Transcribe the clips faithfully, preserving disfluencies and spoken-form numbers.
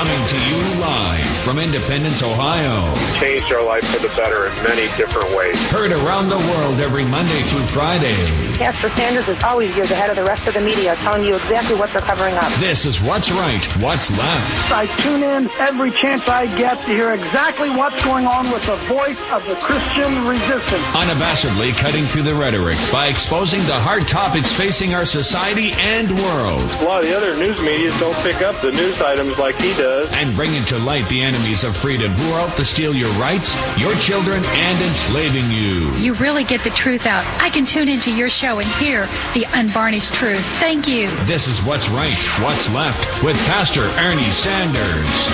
Coming to you live from Independence, Ohio. Changed our life for the better in many different ways. Heard around the world every Monday through Friday. Pastor Sanders is always years ahead of the rest of the media, telling you exactly what they're covering up. This is What's Right, What's Left. I tune in every chance I get to hear exactly what's going on with the voice of the Christian resistance. Unabashedly cutting through the rhetoric by exposing the hard topics facing our society and world. A lot of the other news media don't pick up the news items like he does. And bringing to light the enemies of freedom who are out to steal your rights, your children, and enslaving you. You really get the truth out. I can tune into your show and hear the unvarnished truth. Thank you. This is What's Right, What's Left with Pastor Ernie Sanders.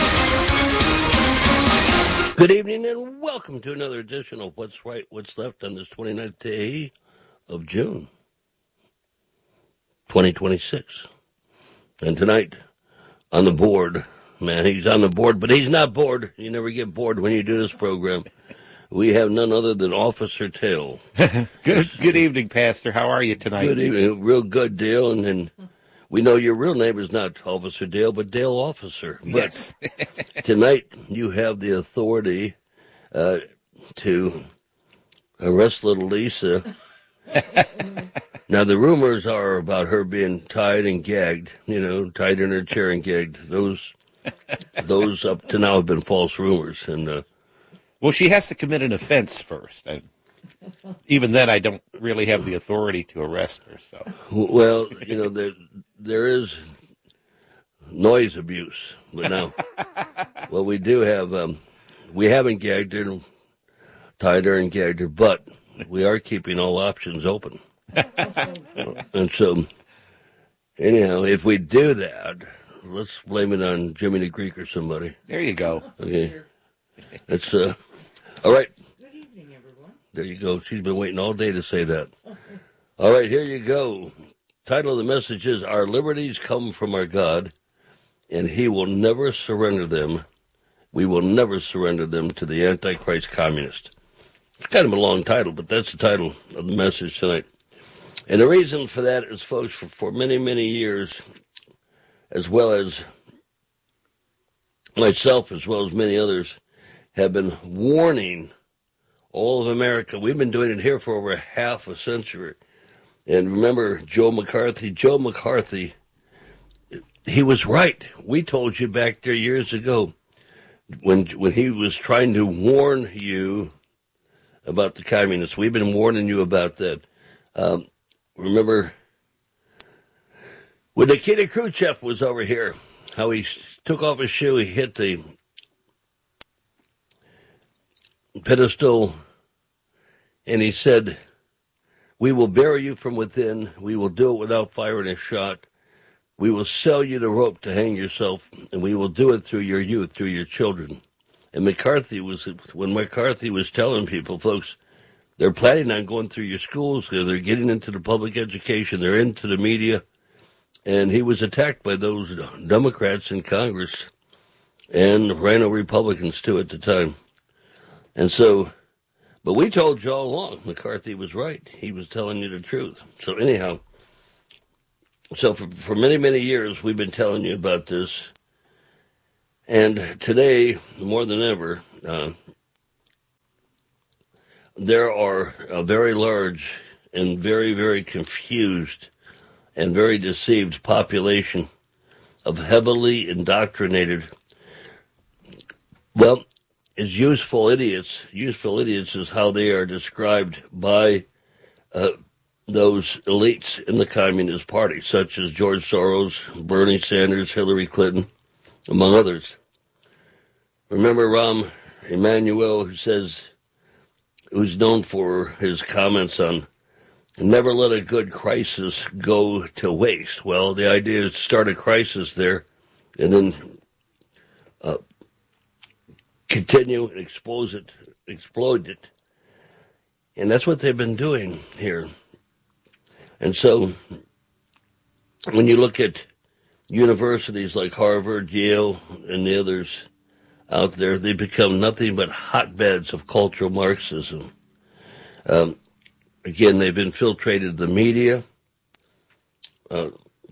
Good evening and welcome to another edition of What's Right, What's Left on this twenty-ninth day of June, twenty twenty-six. And tonight on the board, man, he's on the board, but he's not bored. You never get bored when you do this program. We have none other than Officer Tail. good good evening, Pastor. How are you tonight? Good evening. Real good, Dale. And, and we know your real name is not Officer Dale, but Dale Officer. But yes. tonight you have the authority uh, to arrest little Lisa. Now, the rumors are about her being tied and gagged, you know, tied in her chair and gagged. Those those up to now have been false rumors. And uh, well, she has to commit an offense first. And even then, I don't really have the authority to arrest her. So, well, you know, there there is noise abuse. But now, well, we do have, um, we haven't gagged her, tied her and gagged her, but we are keeping all options open. And so, anyhow, if we do that, let's blame it on Jimmy the Greek or somebody. There you go. Okay. That's, uh, all right. Good evening, everyone. There you go. She's been waiting all day to say that. All right, here you go. Title of the message is, Our Liberties Come from Our God, and He will never surrender them. We will never surrender them to the Antichrist communist. It's kind of a long title, but that's the title of the message tonight. And the reason for that is, folks, for, for many, many years, as well as myself, as well as many others, have been warning all of America. We've been doing it here for over half a century. And remember Joe McCarthy? Joe McCarthy, he was right. We told you back there years ago when when he was trying to warn you about the communists. We've been warning you about that. Um, remember when Nikita Khrushchev was over here, how he took off his shoe, he hit the pedestal, and he said, we will bury you from within. We will do it without firing a shot. We will sell you the rope to hang yourself, and we will do it through your youth, through your children. And McCarthy was, when McCarthy was telling people, folks, they're planning on going through your schools, they're getting into the public education, they're into the media, and he was attacked by those Democrats in Congress and Rhino Republicans, too, at the time. And so, but we told you all along, McCarthy was right. He was telling you the truth. So anyhow, so for, for many, many years, we've been telling you about this. And today, more than ever, uh, there are a very large and very, very confused and very deceived population of heavily indoctrinated, well, is useful idiots. Useful idiots is how they are described by uh, those elites in the Communist Party, such as George Soros, Bernie Sanders, Hillary Clinton, among others. Remember Rahm Emanuel, who says, who's known for his comments on never let a good crisis go to waste. Well, the idea is to start a crisis there and then uh, continue and expose it, explode it. And that's what they've been doing here. And so when you look at universities like Harvard, Yale, and the others out there, they become nothing but hotbeds of cultural Marxism. Um, again, they've infiltrated the media. Uh,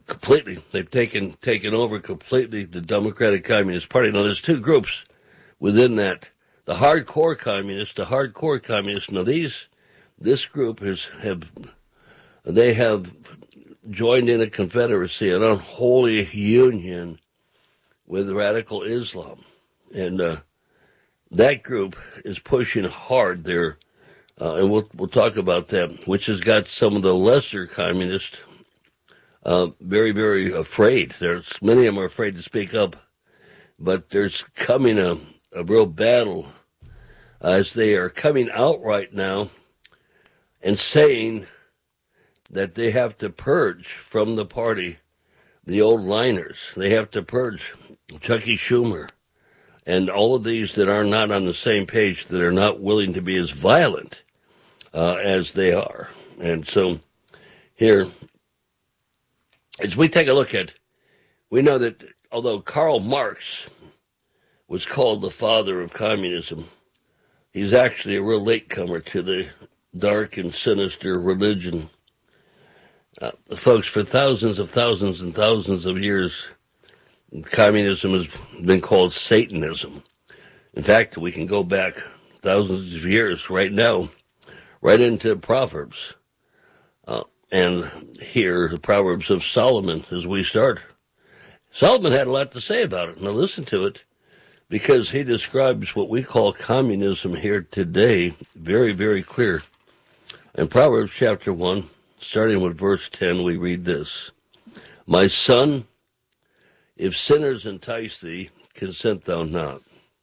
completely. They've taken taken over completely the Democratic Communist Party. Now, there's two groups within that. The hardcore communists, the hardcore communists. Now, these, this group is, have, they have joined in a confederacy, an unholy union with radical Islam. And uh, that group is pushing hard there, uh, and we'll we'll talk about that, which has got some of the lesser communists uh, very, very afraid. There's many of them are afraid to speak up, but there's coming a, a real battle as they are coming out right now and saying that they have to purge from the party the old liners. They have to purge Chucky Schumer and all of these that are not on the same page, that are not willing to be as violent uh, as they are. And so here, as we take a look at, we know that although Karl Marx was called the father of communism, he's actually a real latecomer to the dark and sinister religion. Uh, folks, for thousands of thousands and thousands of years, communism has been called Satanism. In fact, we can go back thousands of years right now, right into Proverbs. Uh, and here, the Proverbs of Solomon, as we start. Solomon had a lot to say about it. Now listen to it, because he describes what we call communism here today very, very clear. In Proverbs chapter one, starting with verse ten, we read this. My son, if sinners entice thee, consent thou not.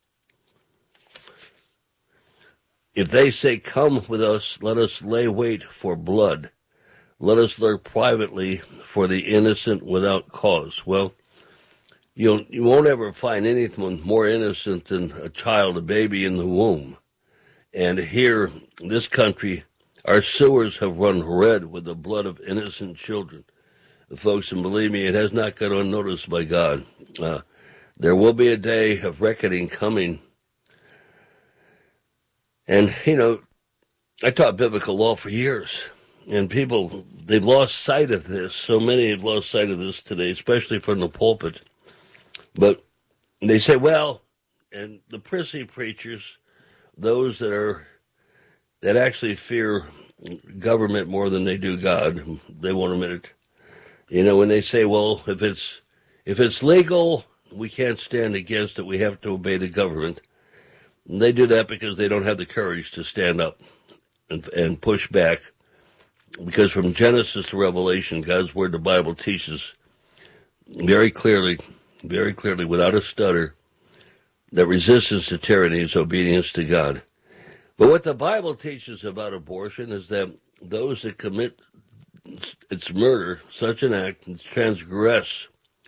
If they say, come with us, let us lay wait for blood. Let us lurk privately for the innocent without cause. Well, you'll, you won't ever find anything more innocent than a child, a baby in the womb. And here, in this country, our sewers have run red with the blood of innocent children. Folks, and believe me, it has not gone unnoticed by God. Uh, there will be a day of reckoning coming. And, you know, I taught biblical law for years, and people, they've lost sight of this. So many have lost sight of this today, especially from the pulpit. But they say, well, and the prissy preachers, those that are, that actually fear government more than they do God, they won't admit it. You know, when they say, well, if it's if it's legal, we can't stand against it, we have to obey the government. And they do that because they don't have the courage to stand up and, and push back. Because from Genesis to Revelation, God's Word, the Bible, teaches very clearly, very clearly, without a stutter, that resistance to tyranny is obedience to God. But what the Bible teaches about abortion is that those that commit its murder, such an act, transgress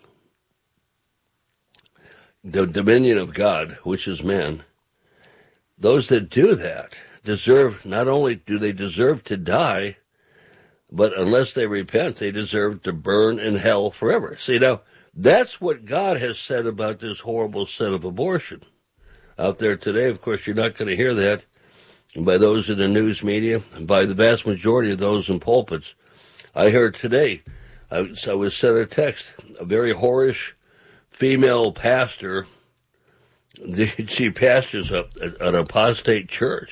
the dominion of God, which is man. Those that do that deserve, not only do they deserve to die, but unless they repent, they deserve to burn in hell forever. See, now, that's what God has said about this horrible sin of abortion. Out there today, of course, you're not going to hear that by those in the news media and by the vast majority of those in pulpits. I heard today, I was, I was sent a text, a very whorish female pastor, she pastors a, an apostate church.